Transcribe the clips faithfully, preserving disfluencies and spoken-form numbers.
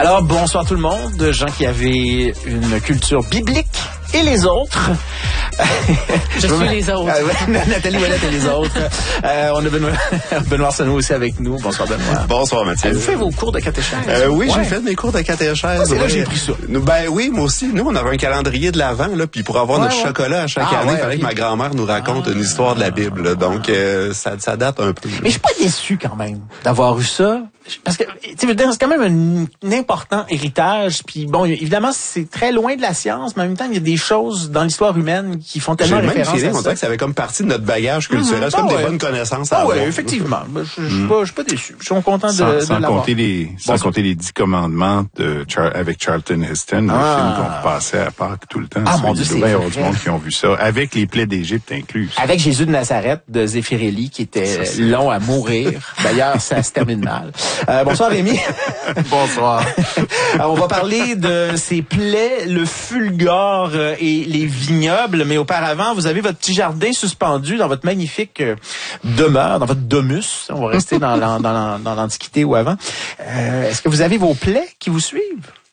Alors, bonsoir tout le monde, gens qui avaient une culture biblique et les autres. Je suis les autres. Nathalie Ouellette et les autres. Euh, on a Benoît, Benoît Arsenault aussi avec nous. Bonsoir Benoît. Bonsoir Mathieu. Avez-vous fait vos cours de catéchèse? Euh, oui, ouais. j'ai fait mes cours de catéchèse. Ah, c'est là ouais. que j'ai pris ça. Ben oui, moi aussi. Nous, on avait un calendrier de l'Avent, là, puis pour avoir ouais, notre ouais. chocolat à chaque ah, année, il ouais, fallait okay. que ma grand-mère nous raconte ah, une histoire de la Bible. Là, donc, euh, ça, ça date un peu. Mais je suis pas déçu quand même d'avoir eu ça. Parce que c'est quand même un, un important héritage. Puis bon, évidemment, c'est très loin de la science, mais en même temps, il y a des choses dans l'histoire humaine qui font tellement J'ai référence même à ça. On dirait que ça avait comme partie de notre bagage culturel. Mmh, c'est comme ah des ouais. bonnes connaissances à à avoir. avoir. Oui, effectivement. Je, je, je, suis pas, je suis pas déçu. Je suis content de, sans, de sans l'avoir. compter les, sans bon, compter les dix commandements de Char- avec Charlton Heston, ah. le film qu'on passait à Pâques tout le temps. Ah, ça, mon Dieu, il doit y avoir du monde qui ont vu ça, avec les plaies d'Égypte inclus. Avec Jésus de Nazareth de Zéphirelli, qui était ça, long à mourir. D'ailleurs, ça se termine mal. Euh, bonsoir Rémi. Bonsoir. Alors, on va parler de ces plaies, le fulgore et les vignobles, mais auparavant, vous avez votre petit jardin suspendu dans votre magnifique euh, demeure, dans votre domus. On va rester dans, dans, dans, dans l'Antiquité ou avant. Euh, est-ce que vous avez vos plaies qui vous suivent?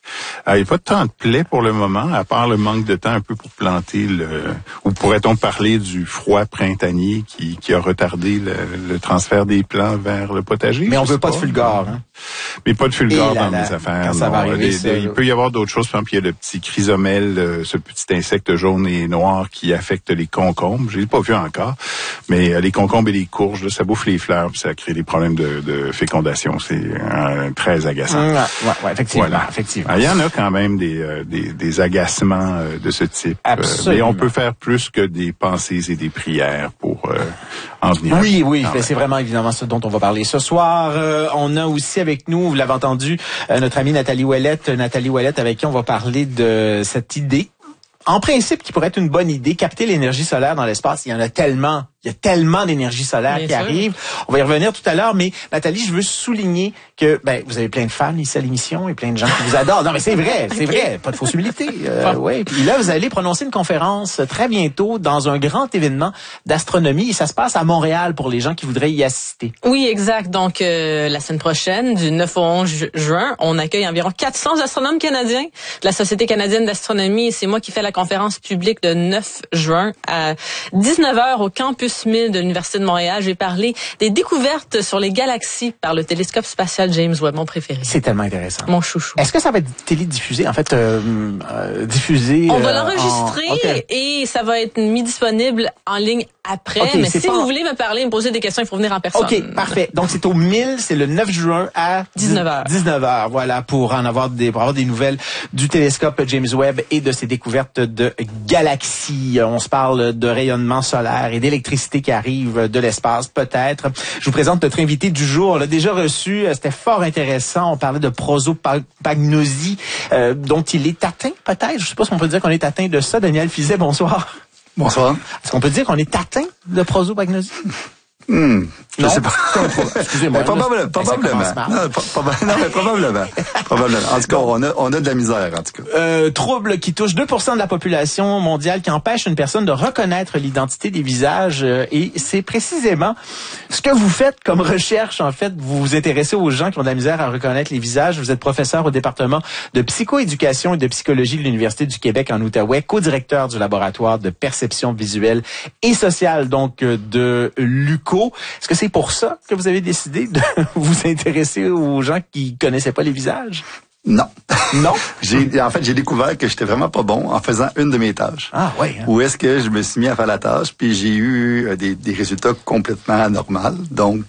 Il n'y a pas de temps de plaies pour le moment, à part le manque de temps un peu pour planter le... Ou pourrait-on parler du froid printanier qui, qui a retardé le, le transfert des plants vers le potager? Mais on veut pas, pas de fulgore, hein? Mais pas de fulgore là, dans là, mes affaires. Quand ça non. va arriver, des, ça, des, il peut y avoir d'autres choses. Par exemple, il y a le petit chrysomèle, euh, ce petit insecte jaune et noir qui affecte les concombres. Je l'ai pas vu encore. Mais euh, les concombres et les courges, là, ça bouffe les fleurs puis ça crée des problèmes de, de fécondation. C'est euh, très agaçant. Mmh, ouais, ouais, effectivement, voilà. effectivement. Alors, il y en a quand même des, euh, des, des agacements euh, de ce type. Absolument. Euh, mais on peut faire plus que des pensées et des prières pour euh, en venir. Oui, oui, ah, c'est vraiment évidemment ce dont on va parler ce soir. Euh, on a aussi avec nous, vous l'avez entendu, euh, notre amie Nathalie Ouellette, Nathalie Ouellette avec qui on va parler de cette idée. En principe, qui pourrait être une bonne idée, capter l'énergie solaire dans l'espace. Il y en a tellement, il y a tellement d'énergie solaire Bien qui sûr. arrive. On va y revenir tout à l'heure, mais Nathalie, je veux souligner que ben vous avez plein de fans ici à l'émission et plein de gens qui vous adorent. Non, mais c'est vrai, c'est vrai, pas de fausse humilité. Euh, ouais. Puis là, vous allez prononcer une conférence très bientôt dans un grand événement d'astronomie et ça se passe à Montréal pour les gens qui voudraient y assister. Oui, exact. Donc euh, la semaine prochaine, du neuf au onze ju- juin, on accueille environ quatre cents astronomes canadiens de la Société canadienne d'astronomie et c'est moi qui fais la conférence publique de neuf juin à dix-neuf heures au campus mille de l'Université de Montréal. J'ai parlé des découvertes sur les galaxies par le télescope spatial James Webb, mon préféré. C'est tellement intéressant. Mon chouchou. Est-ce que ça va être télédiffusé, en fait, euh, euh, diffusé? On va euh, l'enregistrer en... okay. et ça va être mis disponible en ligne après. Okay, mais si pas... vous voulez me parler, me poser des questions, il faut venir en personne. OK, parfait. Donc, c'est au mille, c'est le neuf juin à dix-neuf heures. dix-neuf heures, voilà, pour en avoir des, pour avoir des nouvelles du télescope James Webb et de ses découvertes de galaxies. On se parle de rayonnement solaire et d'électricité qui arrive de l'espace, peut-être. Je vous présente notre invité du jour. On l'a déjà reçu. C'était fort intéressant. On parlait de prosopagnosie, euh, dont il est atteint, peut-être. Je sais pas si on peut dire qu'on est atteint de ça. Daniel Fizet, bonsoir. Bonsoir. Est-ce qu'on peut dire qu'on est atteint de prosopagnosie? Hmm, je non? sais pas. Excusez-moi. Mais probable, probablement. Non, probablement. Non, mais probablement. probablement. En tout cas, on a, on a de la misère, en tout cas. Euh, trouble qui touche deux pour cent de la population mondiale, qui empêche une personne de reconnaître l'identité des visages. Euh, et c'est précisément ce que vous faites comme recherche, en fait. Vous vous intéressez aux gens qui ont de la misère à reconnaître les visages. Vous êtes professeur au département de psychoéducation et de psychologie de l'Université du Québec en Outaouais, co-directeur du laboratoire de perception visuelle et sociale, donc euh, de l'U Q O. Est-ce que c'est pour ça que vous avez décidé de vous intéresser aux gens qui connaissaient pas les visages? Non. Non? j'ai, en fait, j'ai découvert que j'étais vraiment pas bon en faisant une de mes tâches. Ah, ouais. Hein? Où est-ce que je me suis mis à faire la tâche, puis j'ai eu euh, des, des résultats complètement anormaux. Donc,